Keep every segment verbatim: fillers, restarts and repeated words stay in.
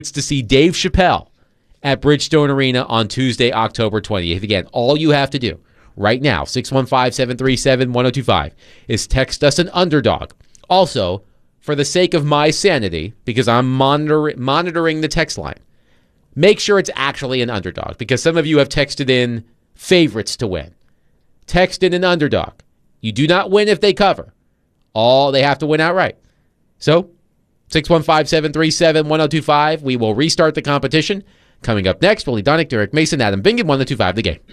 to see Dave Chappelle at Bridgestone Arena on Tuesday, October twentieth. Again, all you have to do right now, six one five, seven three seven, one oh two five, is text us an underdog. Also, for the sake of my sanity, because I'm monitor- monitoring the text line, make sure it's actually an underdog, because some of you have texted in favorites to win. Text in an underdog. You do not win if they cover. All they have to win outright. So, six one five, seven three seven, one oh two five. We will restart the competition. Coming up next, Willie Donick, Derek Mason, Adam Bingen, one oh two five, the game.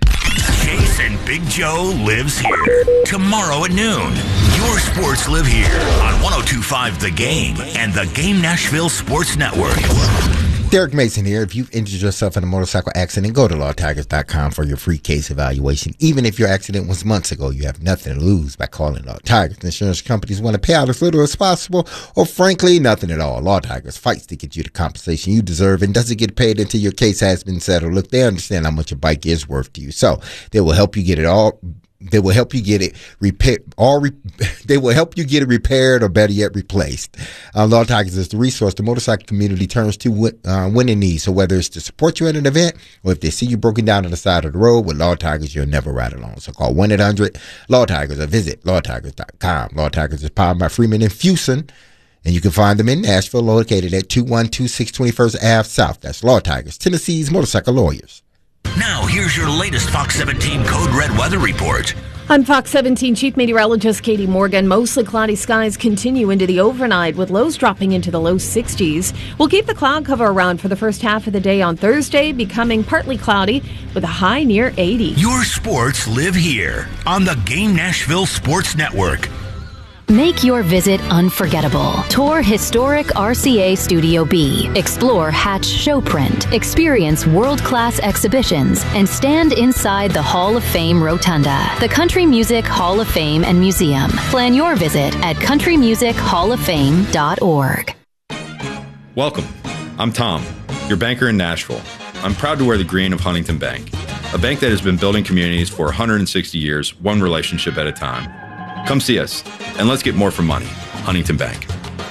Chase and Big Joe lives here. Tomorrow at noon, your sports live here on one oh two five The Game and the Game Nashville Sports Network. Derek Mason here. If you've injured yourself in a motorcycle accident, go to law tigers dot com for your free case evaluation. Even if your accident was months ago, you have nothing to lose by calling Law Tigers. Insurance companies want to pay out as little as possible, or frankly, nothing at all. Law Tigers fights to get you the compensation you deserve and doesn't get paid until your case has been settled. Look, they understand how much a bike is worth to you, so they will help you get it all. They will help you get it repaired. All re- they will help you get it repaired, or better yet, replaced. Uh, Law Tigers is the resource the motorcycle community turns to w- uh, when in need. So whether it's to support you in an event, or if they see you broken down on the side of the road, with Law Tigers, you'll never ride alone. So call one eight hundred Law Tigers or visit law tigers dot com. Law Tigers is powered by Freeman and Fuson, and you can find them in Nashville, located at two one two six twenty-first Avenue South. That's Law Tigers, Tennessee's motorcycle lawyers. Now, here's your latest Fox seventeen Code Red weather report. I'm Fox seventeen Chief Meteorologist Katie Morgan. Mostly cloudy skies continue into the overnight, with lows dropping into the low sixties. We'll keep the cloud cover around for the first half of the day on Thursday, becoming partly cloudy with a high near eighty. Your sports live here on the Game Nashville Sports Network. Make your visit unforgettable. Tour historic R C A Studio B. Explore Hatch Showprint. Experience world-class exhibitions and stand inside the Hall of Fame Rotunda, the Country Music Hall of Fame and Museum. Plan your visit at country music hall of fame dot org. Welcome. I'm Tom, your banker in Nashville. I'm proud to wear the green of Huntington Bank, a bank that has been building communities for one hundred sixty years, one relationship at a time. Come see us, and let's get more for money. Huntington Bank.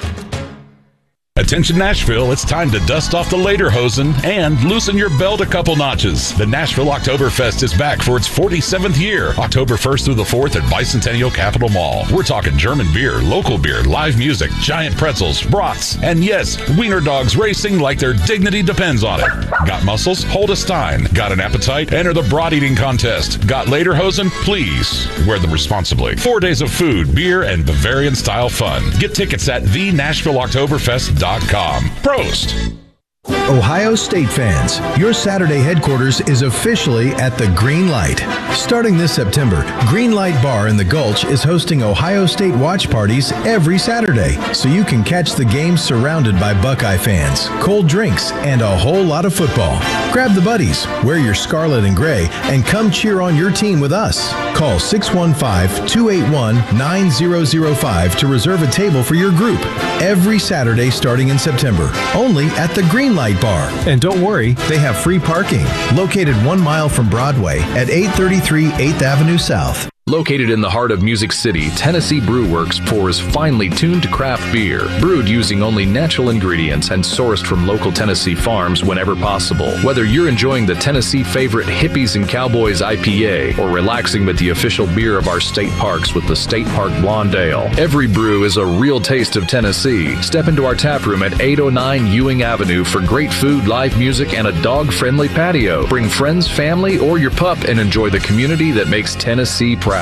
Attention Nashville, it's time to dust off the lederhosen and loosen your belt a couple notches. The Nashville Oktoberfest is back for its forty-seventh year, October first through the fourth at Bicentennial Capitol Mall. We're talking German beer, local beer, live music, giant pretzels, brats, and yes, wiener dogs racing like their dignity depends on it. Got muscles? Hold a stein. Got an appetite? Enter the brat eating contest. Got lederhosen? Please wear them responsibly. Four days of food, beer, and Bavarian-style fun. Get tickets at the nashville oktoberfest dot com. Prost! Ohio State fans, your Saturday headquarters is officially at the Green Light. Starting this September, Green Light Bar in the Gulch is hosting Ohio State watch parties every Saturday, so you can catch the games surrounded by Buckeye fans, cold drinks, and a whole lot of football. Grab the buddies, wear your scarlet and gray, and come cheer on your team with us. Call six one five, two eight one, nine zero zero five to reserve a table for your group every Saturday starting in September, only at the Green Light Bar. And don't worry, they have free parking, located one mile from Broadway at eight thirty-three eighth Avenue South. Located in the heart of Music City, Tennessee Brew Works pours finely tuned craft beer, brewed using only natural ingredients and sourced from local Tennessee farms whenever possible. Whether you're enjoying the Tennessee favorite Hippies and Cowboys I P A or relaxing with the official beer of our state parks with the State Park Blonde Ale, every brew is a real taste of Tennessee. Step into our tap room at eight oh nine Ewing Avenue for great food, live music, and a dog-friendly patio. Bring friends, family, or your pup and enjoy the community that makes Tennessee proud.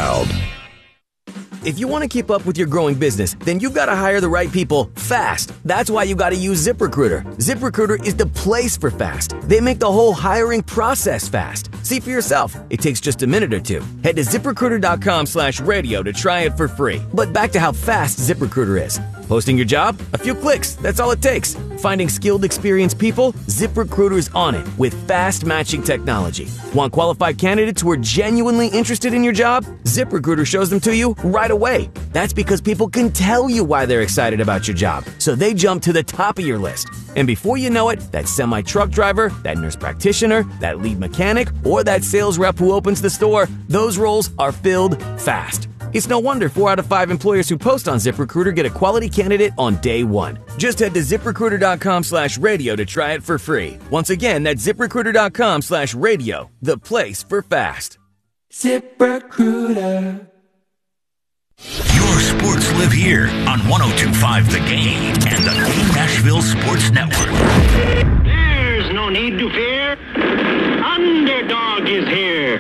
If you want to keep up with your growing business, then you've got to hire the right people fast. That's why you got to use ZipRecruiter. ZipRecruiter is the place for fast. They make the whole hiring process fast. See for yourself. It takes just a minute or two. Head to ZipRecruiter.com slash radio to try it for free. But back to how fast ZipRecruiter is. Posting your job? A few clicks. That's all it takes. Finding skilled, experienced people? ZipRecruiter's on it with fast matching technology. Want qualified candidates who are genuinely interested in your job? ZipRecruiter shows them to you right away. That's because people can tell you why they're excited about your job, so they jump to the top of your list. And before you know it, that semi-truck driver, that nurse practitioner, that lead mechanic, or that sales rep who opens the store, those roles are filled fast. It's no wonder four out of five employers who post on ZipRecruiter get a quality candidate on day one. Just head to ZipRecruiter.com slash radio to try it for free. Once again, that's ZipRecruiter.com slash radio, the place for fast. ZipRecruiter. Your sports live here on one oh two point five The Game and the Game Nashville Sports Network. There's no need to fear. Underdog is here.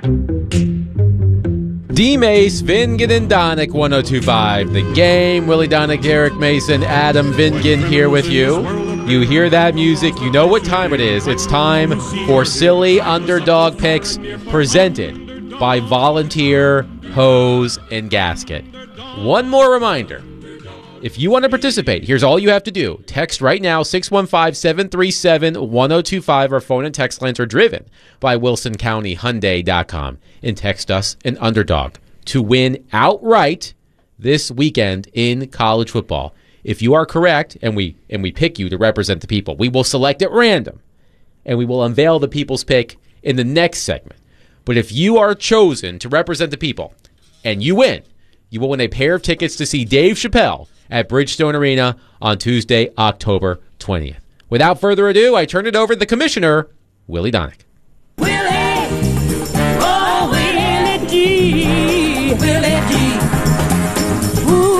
D-Mace, Vingan, and Donick, one oh two point five The Game. Willie Donick, Derek Mason, Adam Vingan here with you. You hear that music, you know what time it is. It's time for Silly Underdog Picks presented by Volunteer Hose and Gasket. One more reminder. If you want to participate, here's all you have to do. Text right now, six one five, seven three seven, one oh two five. Our phone and text lines are driven by Wilson County Hyundai dot com. And text us an underdog to win outright this weekend in college football. If you are correct, and we and we pick you to represent the people, we will select at random, and we will unveil the people's pick in the next segment. But if you are chosen to represent the people, and you win, you will win a pair of tickets to see Dave Chappelle at Bridgestone Arena on Tuesday, October twentieth. Without further ado, I turn it over to the commissioner, Willie Donick. Willie, oh, Willie G, Willie G. Ooh,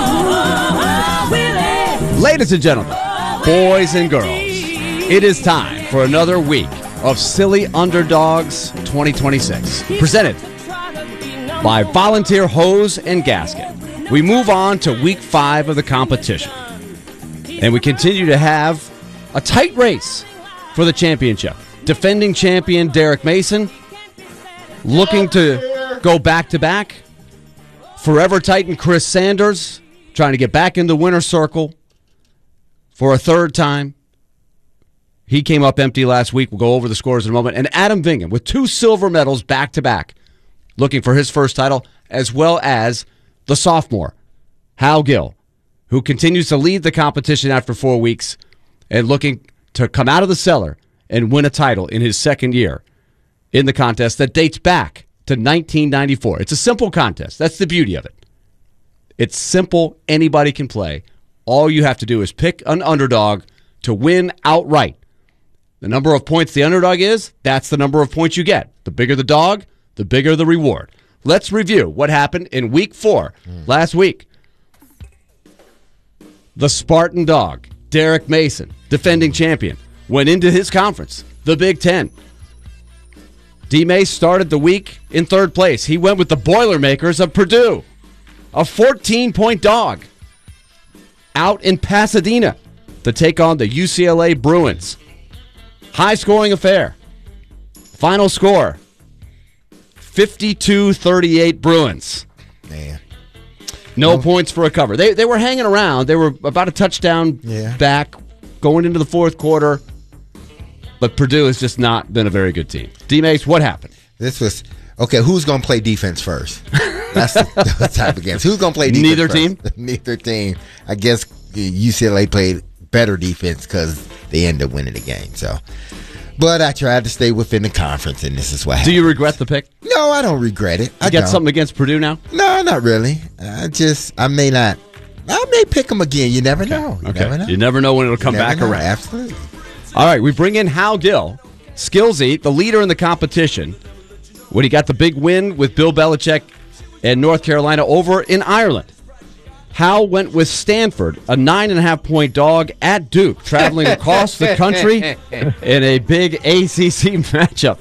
oh, Willie. Ladies and gentlemen, boys and girls, it is time for another week of Silly Underdogs twenty twenty-six, presented by Volunteer Hose and Gasket. We move on to week five of the competition, and we continue to have a tight race for the championship. Defending champion Derek Mason looking to go back-to-back. Forever Titan Chris Sanders trying to get back in the winner's circle for a third time. He came up empty last week. We'll go over the scores in a moment. And Adam Vingan with two silver medals back-to-back, looking for his first title, as well as the sophomore, Hal Gill, who continues to lead the competition after four weeks and looking to come out of the cellar and win a title in his second year in the contest that dates back to nineteen ninety-four. It's a simple contest. That's the beauty of it. It's simple. Anybody can play. All you have to do is pick an underdog to win outright. The number of points the underdog is, that's the number of points you get. The bigger the dog, the bigger the reward. Let's review what happened in week four mm. last week. The Spartan Dog, Derek Mason, defending champion, went into his conference, the Big Ten. D-Mace started the week in third place. He went with the Boilermakers of Purdue, a fourteen-point dog, out in Pasadena to take on the U C L A Bruins. High-scoring affair. Final score, fifty-two thirty-eight Bruins. Man. No well, points for a cover. They they were hanging around. They were about a touchdown yeah. back going into the fourth quarter. But Purdue has just not been a very good team. D-Mace, what happened? This was, okay, who's going to play defense first? That's the, the type of games. Who's going to play defense Neither first? team? Neither team. I guess U C L A played better defense because they ended up winning the game. So, But I tried to stay within the conference, and this is what happened. Do you regret the pick? No, I don't regret it. I you got don't. something against Purdue now? No, not really. I just, I may not. I may pick them again. You never okay. know. You okay. never know. You never know when it'll come back know. around. Absolutely. All right, we bring in Hal Gill, Skillsy, the leader in the competition. When he got the big win with Bill Belichick and North Carolina over in Ireland. Hal went with Stanford, a nine and a half point dog at Duke, traveling across the country in a big A C C matchup.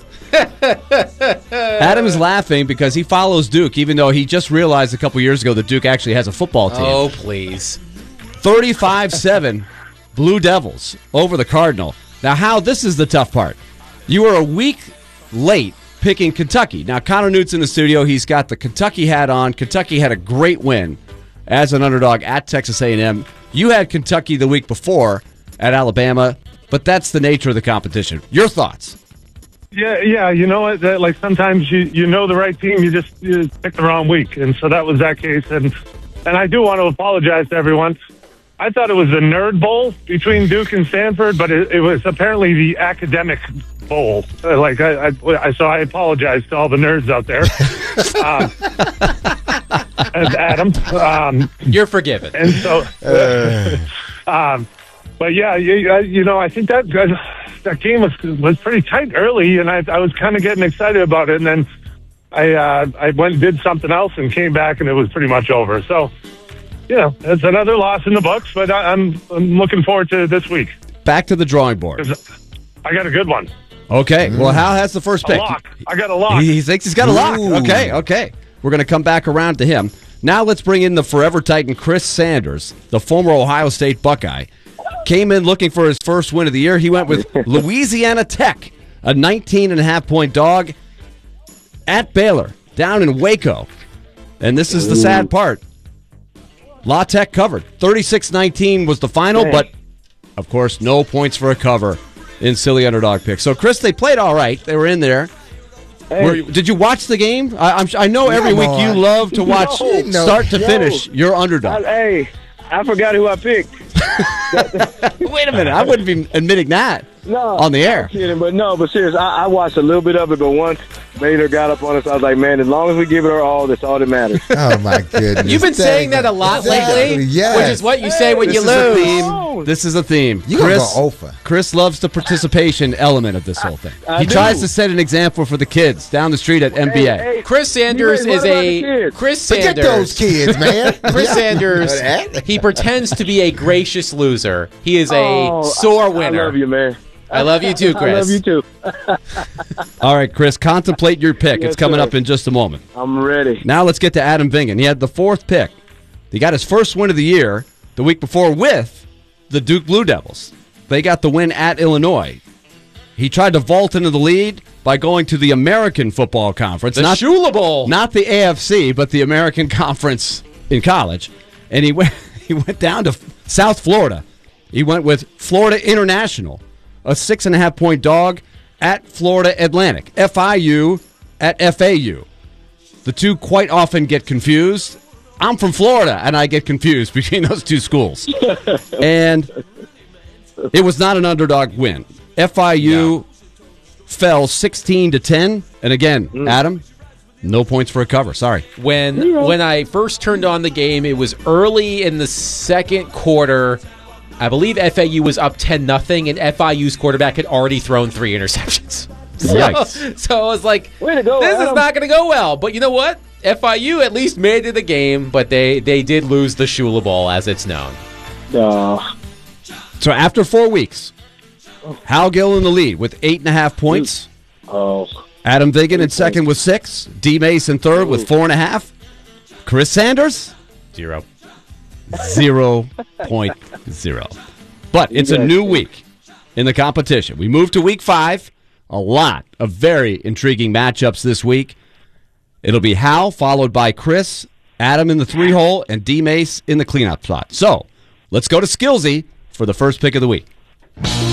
Adam is laughing because he follows Duke, even though he just realized a couple years ago that Duke actually has a football team. Oh, please. thirty-five seven Blue Devils over the Cardinal. Now, Hal, this is the tough part. You were a week late picking Kentucky. Now, Connor Newt's in the studio. He's got the Kentucky hat on. Kentucky had a great win as an underdog at Texas A and M. You had Kentucky the week before at Alabama, but that's the nature of the competition. Your thoughts? Yeah, yeah. You know what? That, like sometimes you, you know the right team, you just, you just pick the wrong week, and so that was that case. And and I do want to apologize to everyone. I thought it was the Nerd Bowl between Duke and Stanford, but it, it was apparently the Academic Bowl. Uh, like I, I, I, so I apologize to all the nerds out there. um, as Adam. Um, You're forgiven. And so, uh, um, but yeah, you, you know, I think that that game was was pretty tight early, and I, I was kind of getting excited about it, and then I uh, I went and did something else and came back, and it was pretty much over. So, you know, it's another loss in the books, but I, I'm I'm looking forward to this week. Back to the drawing board. I got a good one. Okay, well, Hal has the first pick. A lock. I got a lock. He, he thinks he's got a lock. Ooh. Okay, okay. We're going to come back around to him. Now let's bring in the forever Titan, Chris Sanders, the former Ohio State Buckeye. Came in looking for his first win of the year. He went with Louisiana Tech, a nineteen and a half point dog at Baylor, down in Waco. And this is the sad part. La Tech covered. thirty-six nineteen was the final, Dang. but, of course, no points for a cover in silly underdog picks. So, Chris, they played all right. They were in there. Hey. Were, did you watch the game? I, I'm, I know every Come week on. you love to watch No, no, start to no. finish your underdog. I, hey, I forgot who I picked. Wait a minute. I wouldn't be admitting that No, on the air. I'm kidding, but no, but serious. I, I watched a little bit of it, but once Baylor got up on us, I was like, man, as long as we give it our all, that's all that matters. Oh my goodness! You've been saying that a lot Exactly, lately, yes. which is what you say when This you is a lose. theme. This is a theme. You gonna Chris, go over. Chris loves the participation element of this whole thing. I he do. tries to set an example for the kids down the street at N B A. Hey, hey, Chris Sanders you ain't is worried about a the kids. Chris Forget Sanders. those kids, man. Chris Yeah. Sanders. He pretends to be a gracious loser. He is a Oh, sore I, winner. I love you, man. I love you too, Chris. I love you too. All right, Chris, contemplate your pick. Yes, it's coming sir. up in just a moment. I'm ready. Now let's get to Adam Vingan. He had the fourth pick. He got his first win of the year the week before with the Duke Blue Devils. They got the win at Illinois. He tried to vault into the lead by going to the American Football Conference. The not, Shula Bowl. Not the A F C, but the American Conference in college. And he went, he went down to South Florida. He went with Florida International, a six and a half point dog at Florida Atlantic. F I U at F A U. The two quite often get confused. I'm from Florida, and I get confused between those two schools. And it was not an underdog win. F I U no. fell sixteen to ten. And again, mm. Adam, no points for a cover. Sorry. When when I first turned on the game, it was early in the second quarter. I believe F A U was up ten nothing, and F I U's quarterback had already thrown three interceptions. So, Yikes. so I was like, Way to go, this Adam. is not going to go well. But you know what? F I U at least made it to the game, but they, they did lose the Shula Bowl, as it's known. Uh, So after four weeks, Hal Gill in the lead with eight and a half points. oh, Adam Vingan in second with six. D. Mace in third with four and a half. Chris Sanders, Zero. zero point zero. But it's a new week in the competition. We move to week five. A lot of very intriguing matchups this week. It'll be Hal, followed by Chris, Adam in the three hole, and D. Mace in the cleanup spot. So let's go to Skillsy for the first pick of the week.